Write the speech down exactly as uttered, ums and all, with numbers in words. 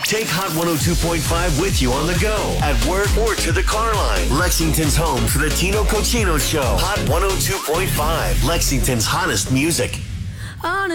Take Hot one oh two point five with you on the go, at work, or to the car line. Lexington's home for the Tino Cochino Show. Hot one oh two point five, Lexington's hottest music. On